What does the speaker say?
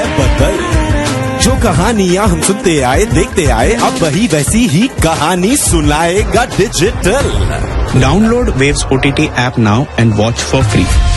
बदल। जो कहानियां हम सुनते आए देखते आए, अब वही वैसी ही कहानी सुनाएगा digital. Download Waves OTT app now and watch for free.